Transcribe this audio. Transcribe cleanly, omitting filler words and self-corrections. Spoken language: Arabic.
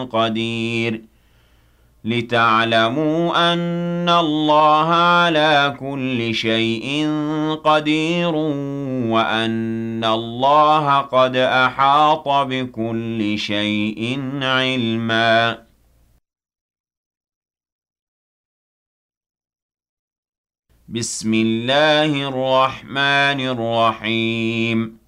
قدير لتعلموا أن الله على كل شيء قدير وأن الله قد أحاط بكل شيء علما بسم الله الرحمن الرحيم